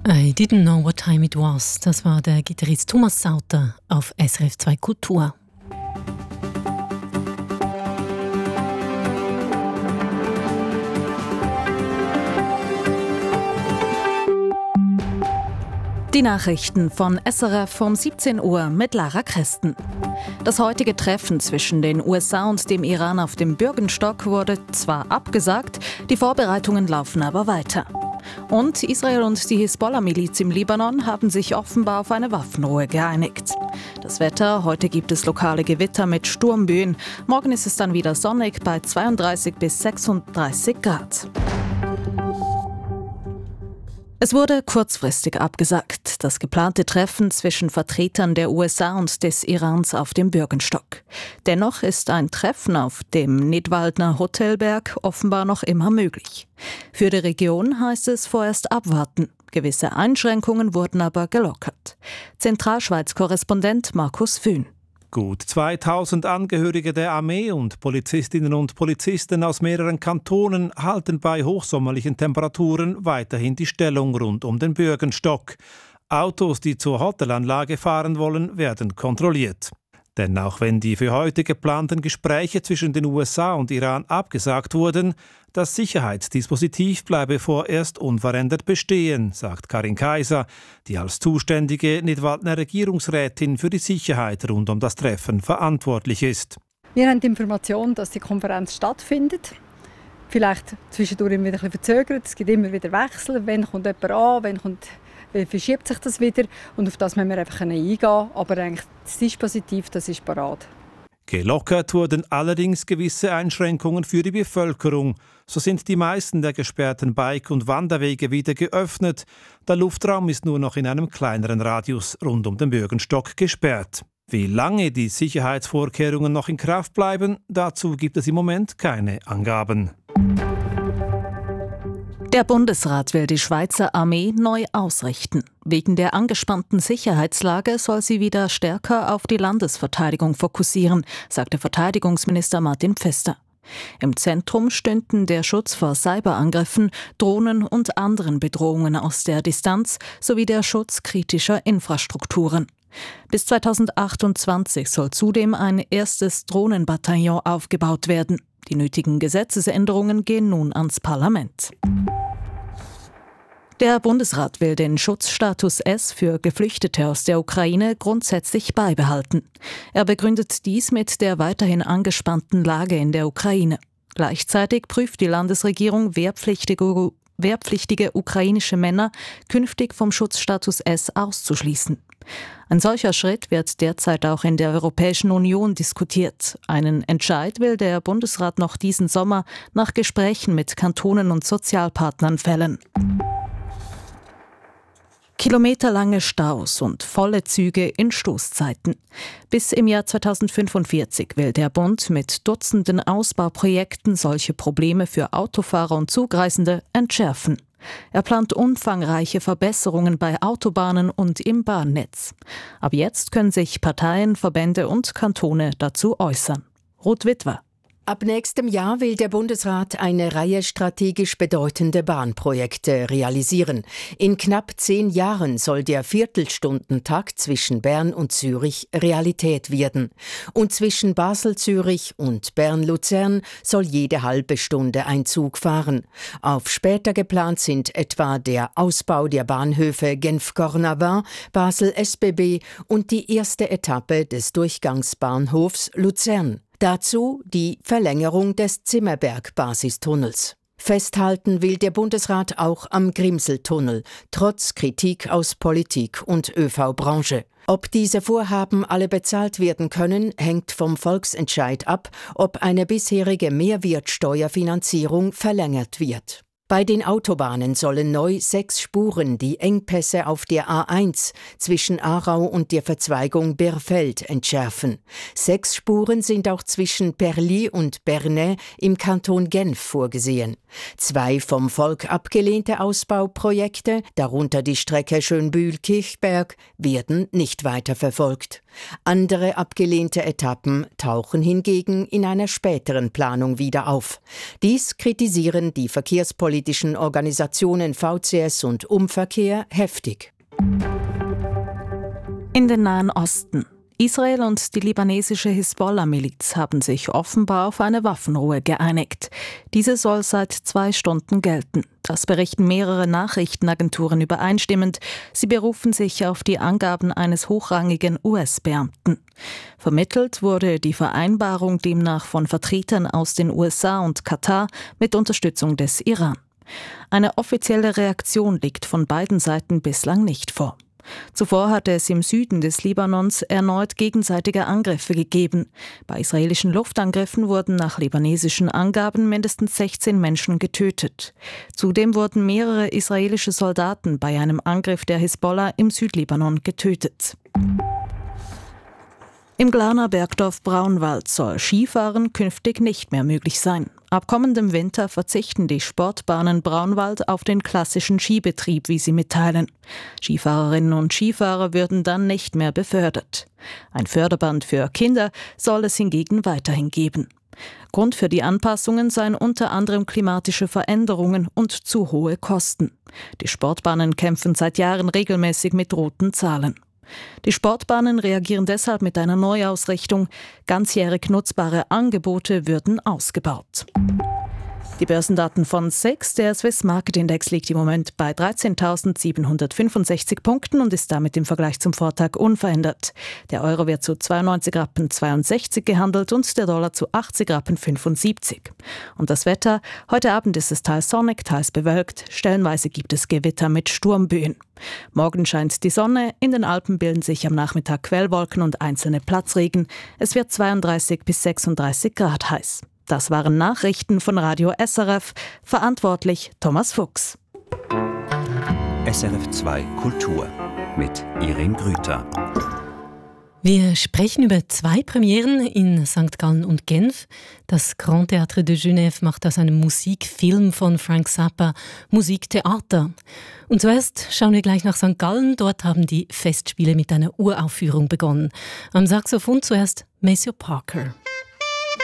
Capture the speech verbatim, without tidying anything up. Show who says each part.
Speaker 1: I didn't know what time it was. Das war der Gitarrist Thomas Sauter auf S R F zwei Kultur.
Speaker 2: Die Nachrichten von S R F um siebzehn Uhr mit Lara Kresten. Das heutige Treffen zwischen den U S A und dem Iran auf dem Bürgenstock wurde zwar abgesagt, die Vorbereitungen laufen aber weiter. Und Israel und die Hisbollah-Miliz im Libanon haben sich offenbar auf eine Waffenruhe geeinigt. Das Wetter: heute gibt es lokale Gewitter mit Sturmböen. Morgen ist es dann wieder sonnig bei zweiunddreißig bis sechsunddreißig Grad. Es wurde kurzfristig abgesagt, das geplante Treffen zwischen Vertretern der U S A und des Irans auf dem Bürgenstock. Dennoch ist ein Treffen auf dem Nidwaldner Hotelberg offenbar noch immer möglich. Für die Region heißt es vorerst abwarten. Gewisse Einschränkungen wurden aber gelockert. Zentralschweiz-Korrespondent Markus Fühn.
Speaker 3: Gut zweitausend Angehörige der Armee und Polizistinnen und Polizisten aus mehreren Kantonen halten bei hochsommerlichen Temperaturen weiterhin die Stellung rund um den Bürgenstock. Autos, die zur Hotelanlage fahren wollen, werden kontrolliert. Denn auch wenn die für heute geplanten Gespräche zwischen den U S A und Iran abgesagt wurden, das Sicherheitsdispositiv bleibe vorerst unverändert bestehen, sagt Karin Kaiser, die als zuständige Nidwaldner Regierungsrätin für die Sicherheit rund um das Treffen verantwortlich ist.
Speaker 4: Wir haben die Information, dass die Konferenz stattfindet. Vielleicht zwischendurch immer wieder ein bisschen verzögert. Es gibt immer wieder Wechsel. Wann kommt jemand an, wann kommt Wie verschiebt sich das wieder? Und auf das müssen wir einfach eingehen. Aber eigentlich das Dispositiv, das ist parat.
Speaker 3: Gelockert wurden allerdings gewisse Einschränkungen für die Bevölkerung. So sind die meisten der gesperrten Bike- und Wanderwege wieder geöffnet. Der Luftraum ist nur noch in einem kleineren Radius rund um den Bürgenstock gesperrt. Wie lange die Sicherheitsvorkehrungen noch in Kraft bleiben, dazu gibt es im Moment keine Angaben.
Speaker 2: Der Bundesrat will die Schweizer Armee neu ausrichten. Wegen der angespannten Sicherheitslage soll sie wieder stärker auf die Landesverteidigung fokussieren, sagte Verteidigungsminister Martin Pfister. Im Zentrum stünden der Schutz vor Cyberangriffen, Drohnen und anderen Bedrohungen aus der Distanz sowie der Schutz kritischer Infrastrukturen. Bis zweitausendachtundzwanzig soll zudem ein erstes Drohnenbataillon aufgebaut werden. Die nötigen Gesetzesänderungen gehen nun ans Parlament. Der Bundesrat will den Schutzstatus S für Geflüchtete aus der Ukraine grundsätzlich beibehalten. Er begründet dies mit der weiterhin angespannten Lage in der Ukraine. Gleichzeitig prüft die Landesregierung, wehrpflichtige, wehrpflichtige ukrainische Männer künftig vom Schutzstatus S auszuschließen. Ein solcher Schritt wird derzeit auch in der Europäischen Union diskutiert. Einen Entscheid will der Bundesrat noch diesen Sommer nach Gesprächen mit Kantonen und Sozialpartnern fällen. Kilometerlange Staus und volle Züge in Stoßzeiten. Bis im Jahr zweitausendfünfundvierzig will der Bund mit Dutzenden Ausbauprojekten solche Probleme für Autofahrer und Zugreisende entschärfen. Er plant umfangreiche Verbesserungen bei Autobahnen und im Bahnnetz. Ab jetzt können sich Parteien, Verbände und Kantone dazu äußern. Ruth Witwer.
Speaker 5: Ab nächstem Jahr will der Bundesrat eine Reihe strategisch bedeutende Bahnprojekte realisieren. In knapp zehn Jahren soll der Viertelstundentakt zwischen Bern und Zürich Realität werden. Und zwischen Basel-Zürich und Bern-Luzern soll jede halbe Stunde ein Zug fahren. Auf später geplant sind etwa der Ausbau der Bahnhöfe Genf-Cornavin, Basel-S B B und die erste Etappe des Durchgangsbahnhofs Luzern. Dazu die Verlängerung des Zimmerberg-Basistunnels. Festhalten will der Bundesrat auch am Grimseltunnel, trotz Kritik aus Politik und ÖV-Branche. Ob diese Vorhaben alle bezahlt werden können, hängt vom Volksentscheid ab, ob eine bisherige Mehrwertsteuerfinanzierung verlängert wird. Bei den Autobahnen sollen neu sechs Spuren die Engpässe auf der A eins zwischen Aarau und der Verzweigung Birfeld entschärfen. Sechs Spuren sind auch zwischen Perly und Bernay im Kanton Genf vorgesehen. Zwei vom Volk abgelehnte Ausbauprojekte, darunter die Strecke Schönbühl-Kirchberg, werden nicht weiterverfolgt. Andere abgelehnte Etappen tauchen hingegen in einer späteren Planung wieder auf. Dies kritisieren die Verkehrspolitiker palästinensischen Organisationen V C S und Umverkehr heftig.
Speaker 2: In den Nahen Osten. Israel und die libanesische Hisbollah-Miliz haben sich offenbar auf eine Waffenruhe geeinigt. Diese soll seit zwei Stunden gelten. Das berichten mehrere Nachrichtenagenturen übereinstimmend. Sie berufen sich auf die Angaben eines hochrangigen U S-Beamten. Vermittelt wurde die Vereinbarung demnach von Vertretern aus den U S A und Katar mit Unterstützung des Iran. Eine offizielle Reaktion liegt von beiden Seiten bislang nicht vor. Zuvor hatte es im Süden des Libanons erneut gegenseitige Angriffe gegeben. Bei israelischen Luftangriffen wurden nach libanesischen Angaben mindestens sechzehn Menschen getötet. Zudem wurden mehrere israelische Soldaten bei einem Angriff der Hisbollah im Südlibanon getötet. Im Glarner Bergdorf Braunwald soll Skifahren künftig nicht mehr möglich sein. Ab kommendem Winter verzichten die Sportbahnen Braunwald auf den klassischen Skibetrieb, wie sie mitteilen. Skifahrerinnen und Skifahrer würden dann nicht mehr befördert. Ein Förderband für Kinder soll es hingegen weiterhin geben. Grund für die Anpassungen seien unter anderem klimatische Veränderungen und zu hohe Kosten. Die Sportbahnen kämpfen seit Jahren regelmäßig mit roten Zahlen. Die Sportbahnen reagieren deshalb mit einer Neuausrichtung. Ganzjährig nutzbare Angebote würden ausgebaut. Die Börsendaten von S I X, der Swiss Market Index, liegt im Moment bei dreizehntausendsiebenhundertfünfundsechzig Punkten und ist damit im Vergleich zum Vortag unverändert. Der Euro wird zu zweiundneunzig Rappen zweiundsechzig gehandelt und der Dollar zu achtzig Rappen fünfundsiebzig. Und das Wetter? Heute Abend ist es teils sonnig, teils bewölkt. Stellenweise gibt es Gewitter mit Sturmböen. Morgen scheint die Sonne, in den Alpen bilden sich am Nachmittag Quellwolken und einzelne Platzregen. Es wird zweiunddreißig bis sechsunddreißig Grad heiß. Das waren Nachrichten von Radio S R F, verantwortlich Thomas Fuchs.
Speaker 6: S R F zwei Kultur mit Irene Grüter.
Speaker 1: Wir sprechen über zwei Premieren in Sankt Gallen und Genf. Das Grand Théâtre de Genève macht aus einem Musikfilm von Frank Zappa Musiktheater. Und zuerst schauen wir gleich nach Sankt Gallen. Dort haben die Festspiele mit einer Uraufführung begonnen. Am Saxophon zuerst Maceo Parker.